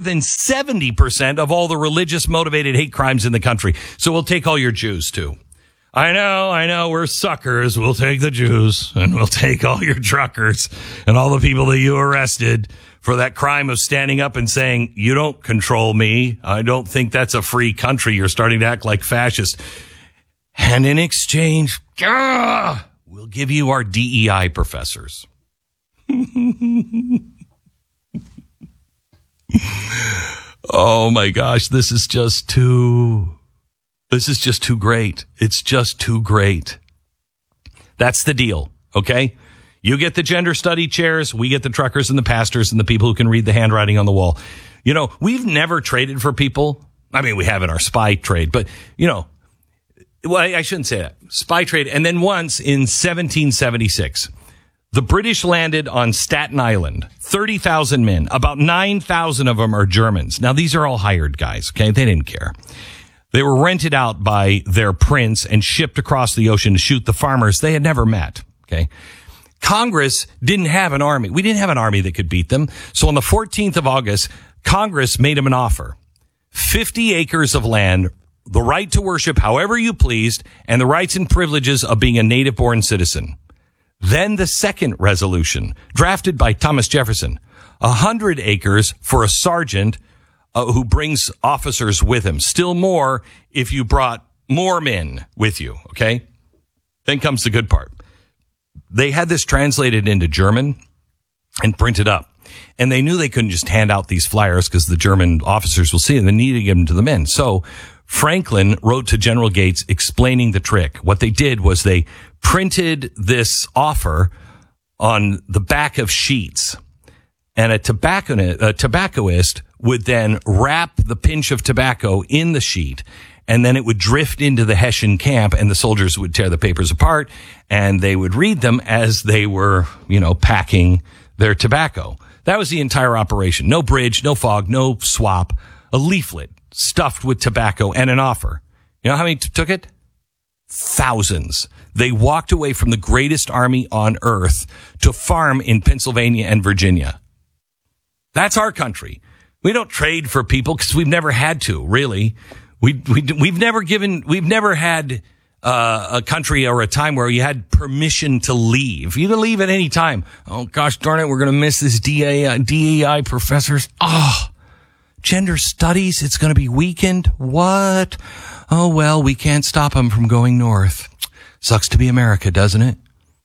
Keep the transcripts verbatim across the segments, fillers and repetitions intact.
than seventy percent of all the religious-motivated hate crimes in the country. So we'll take all your Jews, too. I know, I know, we're suckers. We'll take the Jews, and we'll take all your truckers and all the people that you arrested for that crime of standing up and saying, you don't control me. I don't think that's a free country. You're starting to act like fascists. And in exchange, ah, we'll give you our D E I professors. Oh, my gosh, this is just too... This is just too great. It's just too great. That's the deal, okay? You get the gender study chairs, we get the truckers and the pastors and the people who can read the handwriting on the wall. You know, we've never traded for people. I mean, we have in our spy trade, but, you know, well, I shouldn't say that. Spy trade. And then once in seventeen seventy-six, the British landed on Staten Island, thirty thousand men. About nine thousand of them are Germans. Now, these are all hired guys, okay? They didn't care. They were rented out by their prince and shipped across the ocean to shoot the farmers they had never met, okay? Congress didn't have an army. We didn't have an army that could beat them. So on the fourteenth of August, Congress made them an offer. fifty acres of land, the right to worship however you pleased, and the rights and privileges of being a native-born citizen. Then the second resolution, drafted by Thomas Jefferson, one hundred acres for a sergeant Uh, who brings officers with him. Still more if you brought more men with you, okay? Then comes the good part. They had this translated into German and printed up. And they knew they couldn't just hand out these flyers because the German officers will see it and they needed to give them to the men. So Franklin wrote to General Gates explaining the trick. What they did was they printed this offer on the back of sheets. And a tobacco, a tobaccoist would then wrap the pinch of tobacco in the sheet, and then it would drift into the Hessian camp, and the soldiers would tear the papers apart, and they would read them as they were, you know, packing their tobacco. That was the entire operation. No bridge, no fog, no swap. A leaflet stuffed with tobacco and an offer. You know how many t- took it? Thousands. They walked away from the greatest army on earth to farm in Pennsylvania and Virginia. That's our country. We don't trade for people because we've never had to, really. We, we, we've never given, we've never had uh, a country or a time where you had permission to leave. You can leave at any time. Oh, gosh darn it, we're going to miss this D E I professors. Oh, gender studies, it's going to be weakened. What? Oh, well, we can't stop them from going north. Sucks to be America, doesn't it?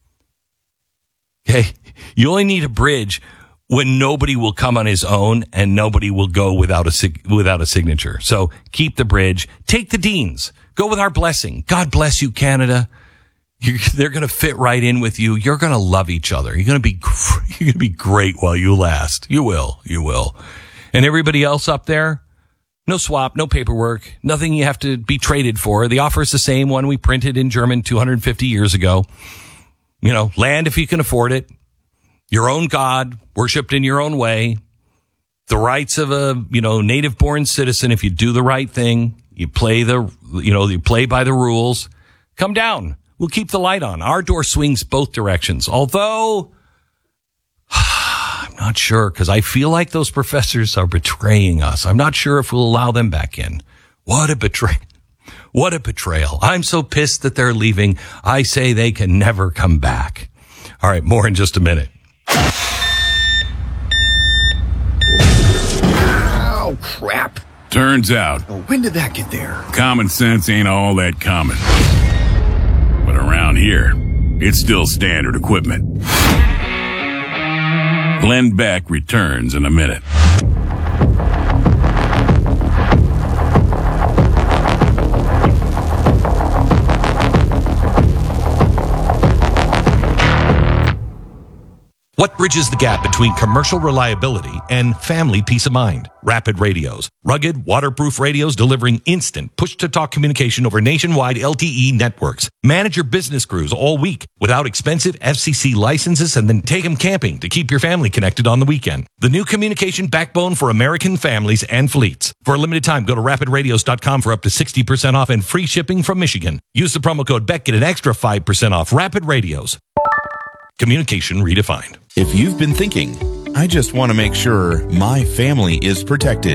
Okay, you only need a bridge when nobody will come on his own and nobody will go without a sig- without a signature. So keep the bridge. Take the deans. Go with our blessing. God bless you, Canada. You're, they're going to fit right in with you. You're going to love each other. You're going to be you're going to be great while you last. You will. You will. And everybody else up there, no swap, no paperwork, nothing you have to be traded for. The offer is the same one we printed in German two hundred fifty years ago. You know, land if you can afford it. Your own God, worshipped in your own way. The rights of a, you know, native-born citizen. If you do the right thing, you play the, you know, you play by the rules. Come down. We'll keep the light on. Our door swings both directions. Although, I'm not sure because I feel like those professors are betraying us. I'm not sure if we'll allow them back in. What a betray. What a betrayal. I'm so pissed that they're leaving. I say they can never come back. All right, more in just a minute. Oh, crap. Turns out, Oh, when did that get there? common sense ain't all that common. But around here, it's still standard equipment. Glenn Beck returns in a minute. What bridges the gap between commercial reliability and family peace of mind? Rapid Radios. Rugged, waterproof radios delivering instant push-to-talk communication over nationwide L T E networks. Manage your business crews all week without expensive F C C licenses and then take them camping to keep your family connected on the weekend. The new communication backbone for American families and fleets. For a limited time, go to rapid radios dot com for up to sixty percent off and free shipping from Michigan. Use the promo code B E C, get an extra five percent off. Rapid Radios. Communication redefined. If you've been thinking, I just want to make sure my family is protected,